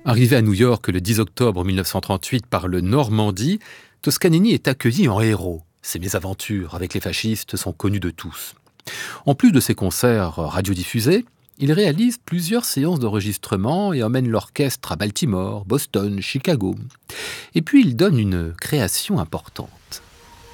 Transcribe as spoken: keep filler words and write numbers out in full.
Arrivé à New York le dix octobre mille neuf cent trente-huit par le Normandie, Toscanini est accueilli en héros. Ses mésaventures avec les fascistes sont connues de tous. En plus de ses concerts radiodiffusés, il réalise plusieurs séances d'enregistrement et emmène l'orchestre à Baltimore, Boston, Chicago. Et puis il donne une création importante.